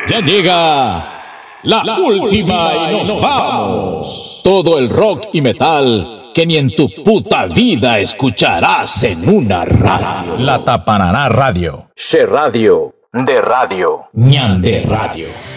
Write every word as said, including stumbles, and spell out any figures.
Ya llega la, la última y nos vamos. Todo el rock y metal que ni en tu puta vida escucharás en una radio. La Tapanará Radio. She Radio de Radio. Ñande Radio.